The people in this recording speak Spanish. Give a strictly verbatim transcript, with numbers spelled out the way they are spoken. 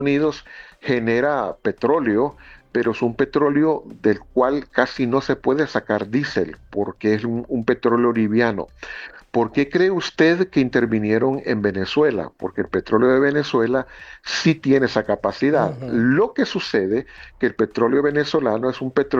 Unidos genera petróleo, pero es un petróleo del cual casi no se puede sacar diésel, porque es un, un petróleo liviano. ¿Por qué cree usted que intervinieron en Venezuela? Porque el petróleo de Venezuela sí tiene esa capacidad. Ujú. Lo que sucede que el petróleo venezolano es un petróleo